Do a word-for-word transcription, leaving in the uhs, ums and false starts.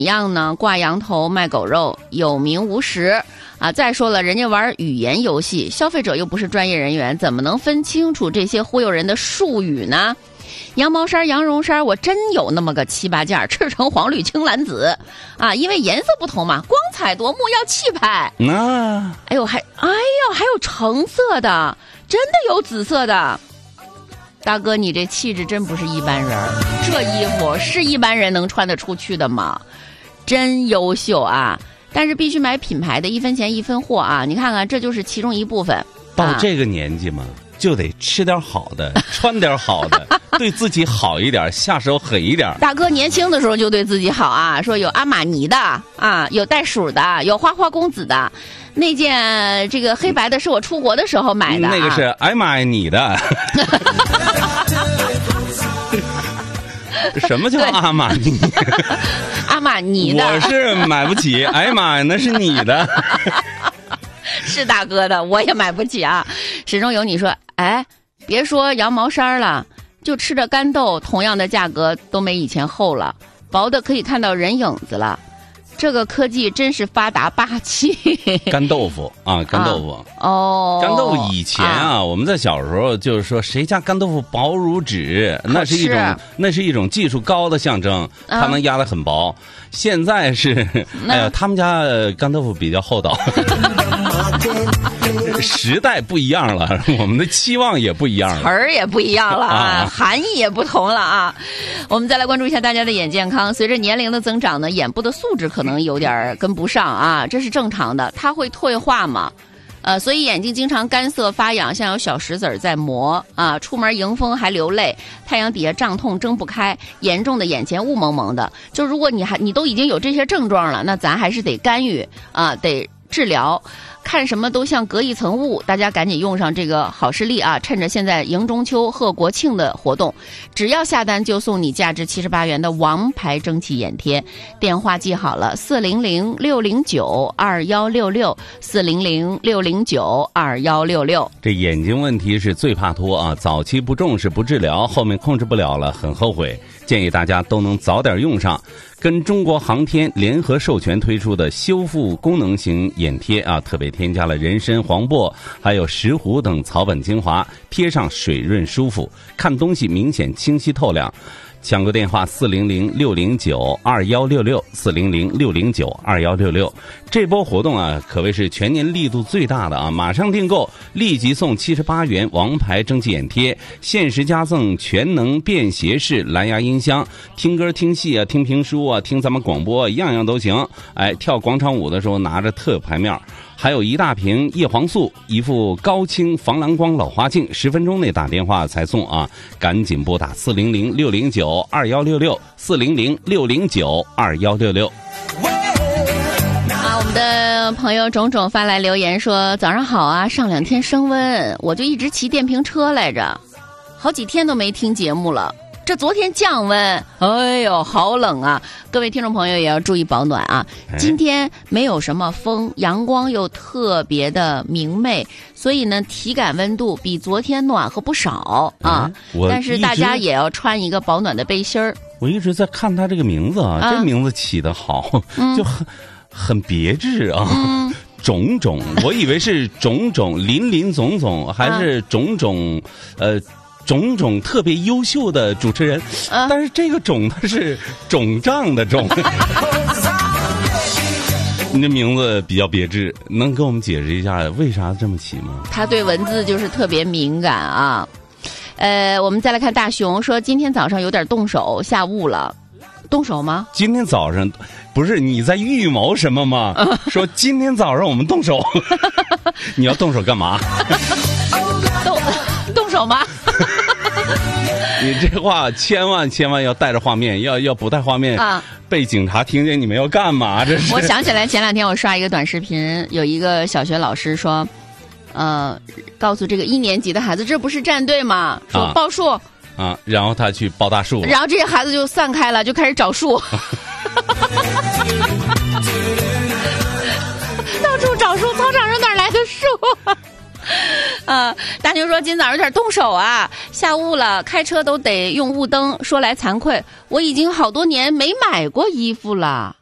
一样呢，挂羊头卖狗肉，有名无实啊！再说了，人家玩语言游戏，消费者又不是专业人员，怎么能分清楚这些忽悠人的术语呢？羊毛衫、羊绒衫，我真有那么个七八件，赤橙黄绿青蓝紫啊，因为颜色不同嘛，光彩夺目，要气派。 啊， 哎呦，还哎呦，还有橙色的，真的有紫色的。大哥，你这气质真不是一般人，这衣服是一般人能穿得出去的吗？真优秀啊！但是必须买品牌的，一分钱一分货啊！你看看，这就是其中一部分。 到这个年纪嘛，啊、就得吃点好的，穿点好的，对自己好一点，下手狠一点。 大哥年轻的时候就对自己好啊，说有阿玛尼的啊，有袋鼠的，有花花公子的。那件这个黑白的是我出国的时候买的、啊， 那个是爱买你的。什么叫阿玛尼？ 阿玛尼的， 我是买不起。哎呀妈呀，那是你的。 是大哥的，我也买不起啊。始终有你说，哎，别说羊毛衫了，就吃着干豆，同样的价格都没以前厚了，薄的可以看到人影子了。这个科技真是发达霸气。 干豆腐啊，干豆腐、 啊、哦， 干豆腐以前啊，啊我们在小时候就是说，谁家干豆腐薄如纸，那是一种那是一种技术高的象征，它能压得很薄。啊、现在是，哎呀，他们家干豆腐比较厚道。时代不一样了，我们的期望也不一样了， 词儿也不一样了啊， 啊含义也不同了啊。我们再来关注一下大家的眼健康。随着年龄的增长呢，眼部的素质可能有点跟不上啊，这是正常的。它会退化嘛？呃，所以眼睛经常干涩发痒，像有小石子儿在磨啊。出门迎风还流泪，太阳底下胀痛睁不开，严重的眼前雾蒙蒙的。就如果你还你都已经有这些症状了，那咱还是得干预啊，得治疗。看什么都像隔一层雾，大家赶紧用上这个好视力啊！趁着现在迎中秋贺国庆的活动，只要下单就送你价值七十八元的王牌蒸汽眼贴。电话记好了，四零零六零九二幺六六，四零零六零九二幺六六。 这眼睛问题是最怕脱啊！早期不重视不治疗，后面控制不了了，很后悔。建议大家都能早点用上。跟中国航天联合授权推出的修复功能型眼贴啊，特别添加了人参、黄柏还有石斛等草本精华，贴上水润舒服，看东西明显清晰透亮。抢购电话四零零六零九二幺六六，四零零六零九二幺六六。这波活动啊，可谓是全年力度最大的啊！马上订购，立即送七十八元王牌蒸汽眼贴，限时加赠全能便携式蓝牙音箱，听歌听戏啊，听评书啊，听咱们广播、啊、样样都行。哎，跳广场舞的时候拿着特牌面。还有一大瓶叶黄素，一副高清防蓝光老花镜，十分钟内打电话才送啊！赶紧拨打四零零六零九二幺六六，四零零六零九二幺六六。 啊，我们的朋友种种发来留言说：早上好啊，上两天升温，我就一直骑电瓶车来着，好几天都没听节目了。这昨天降温，哎呦，好冷啊！各位听众朋友也要注意保暖啊！今天没有什么风，阳光又特别的明媚，所以呢，体感温度比昨天暖和不少啊。但是大家也要穿一个保暖的背心儿。 我一直在看他这个名字啊，啊这名字起得好，嗯、就很很别致啊。嗯种种，我以为是种种林林总总，还是种种，呃。种种特别优秀的主持人，啊、但是这个种它是肿胀的肿。你这名字比较别致，能跟我们解释一下为啥这么起吗？ 他对文字就是特别敏感啊。呃，我们再来看大熊说，今天早上有点动手，下雾了。动手吗？ 今天早上不是你在预谋什么吗？说今天早上我们动手，你要动手干嘛？ 动动手吗？ 你这话千万千万要带着画面，要要不带画面啊，被警察听见你们要干嘛？这是。 我想起来前两天我刷一个短视频，有一个小学老师说，呃，告诉这个一年级的孩子，这不是站队吗？说报数。啊啊，然后他去抱大树， 然后这些孩子就散开了，就开始找树，到处找树，操场上哪来的树啊？呃，大牛说今早上有点动手啊，下雾了，开车都得用雾灯。说来惭愧，我已经好多年没买过衣服了。